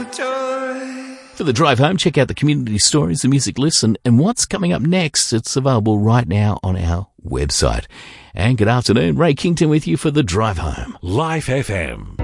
toy. For the drive home, check out the community stories, the music listen, and what's coming up next. It's available right now on our website. And good afternoon, Ray Kington with you for the drive home. Life FM.